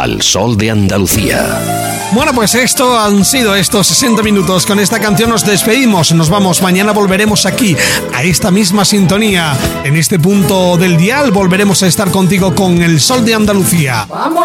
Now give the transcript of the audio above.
Al Sol de Andalucía. Bueno, pues esto han sido estos 60 minutos. Con esta canción nos despedimos, nos vamos. Mañana volveremos aquí, a esta misma sintonía. En este punto del dial volveremos a estar contigo con El Sol de Andalucía.